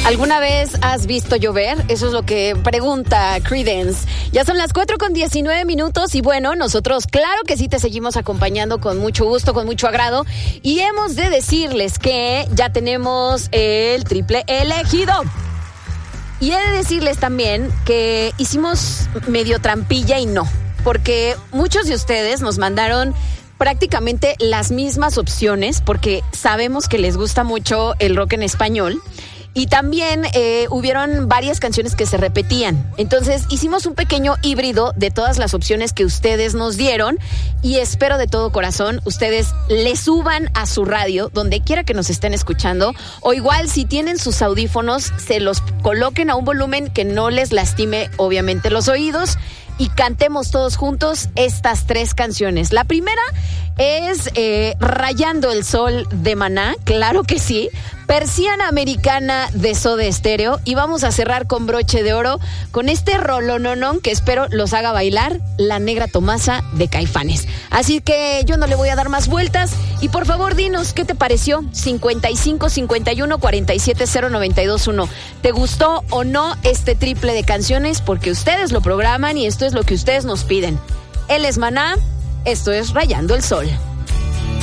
¿Alguna vez has visto llover? Eso es lo que pregunta Creedence. Ya son las 4:19 y bueno, nosotros claro que sí te seguimos acompañando con mucho gusto, con mucho agrado. Y hemos de decirles que ya tenemos el triple elegido. Y he de decirles también que hicimos medio trampilla y no, porque muchos de ustedes nos mandaron prácticamente las mismas opciones porque sabemos que les gusta mucho el rock en español. Y también hubieron varias canciones que se repetían. Entonces hicimos un pequeño híbrido de todas las opciones que ustedes nos dieron. Y espero de todo corazón ustedes le suban a su radio, donde quiera que nos estén escuchando. O igual si tienen sus audífonos, se los coloquen a un volumen que no les lastime obviamente los oídos. Y cantemos todos juntos estas tres canciones. La primera es Rayando el Sol de Maná, claro que sí. Persiana Americana de Soda Stereo. Y vamos a cerrar con broche de oro con este rolononón que espero los haga bailar, La Negra Tomasa de Caifanes. Así que yo no le voy a dar más vueltas. Y por favor dinos qué te pareció. 55 51 47 0921. ¿Te gustó o no este triple de canciones? Porque ustedes lo programan y esto es lo que ustedes nos piden. Él es Maná, esto es Rayando el Sol.